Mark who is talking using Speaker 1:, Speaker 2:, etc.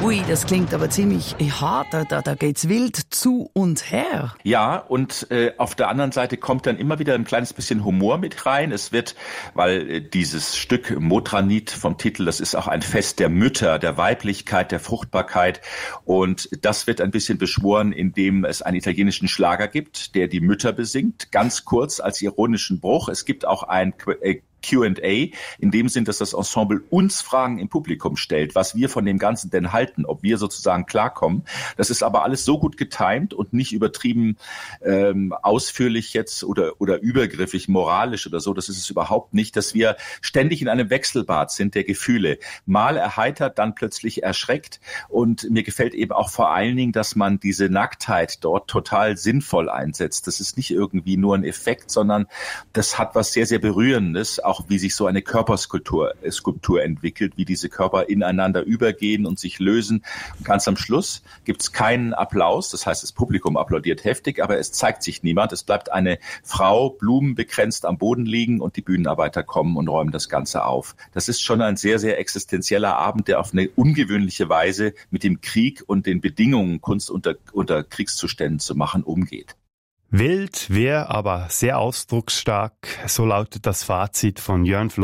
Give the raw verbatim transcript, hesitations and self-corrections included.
Speaker 1: Ui, das klingt aber ziemlich hart, da, da, da geht's wild zu und her.
Speaker 2: Ja, und äh, auf der anderen Seite kommt dann immer wieder ein kleines bisschen Humor mit rein. Es wird, weil äh, dieses Stück Motranit vom Titel, das ist auch ein Fest der Mütter, der Weiblichkeit, der Fruchtbarkeit. Und das wird ein bisschen beschworen, indem es einen italienischen Schlager gibt, der die Mütter besingt, ganz kurz als ironischen Bruch. Es gibt auch ein äh, Q and A, in dem Sinn, dass das Ensemble uns Fragen im Publikum stellt, was wir von dem Ganzen denn halten, ob wir sozusagen klarkommen. Das ist aber alles so gut getimt und nicht übertrieben ähm, ausführlich jetzt oder oder übergriffig moralisch oder so. Das ist es überhaupt nicht, dass wir ständig in einem Wechselbad sind der Gefühle. Mal erheitert, dann plötzlich erschreckt. Und mir gefällt eben auch vor allen Dingen, dass man diese Nacktheit dort total sinnvoll einsetzt. Das ist nicht irgendwie nur ein Effekt, sondern das hat was sehr, sehr Berührendes, auch wie sich so eine Körperskulptur äh, Skulptur entwickelt, wie diese Körper ineinander übergehen und sich lösen. Und ganz am Schluss gibt es keinen Applaus, das heißt, das Publikum applaudiert heftig, aber es zeigt sich niemand. Es bleibt eine Frau blumenbekränzt am Boden liegen und die Bühnenarbeiter kommen und räumen das Ganze auf. Das ist schon ein sehr, sehr existenzieller Abend, der auf eine ungewöhnliche Weise mit dem Krieg und den Bedingungen, Kunst unter, unter Kriegszuständen zu machen, umgeht.
Speaker 3: Wild, wehr, aber sehr ausdrucksstark, so lautet das Fazit von Jörn Floh.